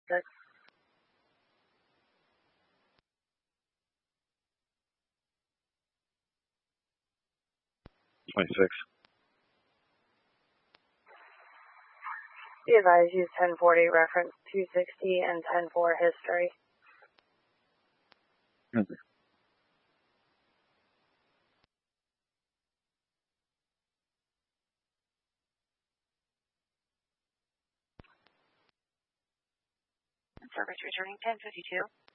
6. 26. Be advised, use 1040, reference 260 and 104 history. Okay. Service returning 1052.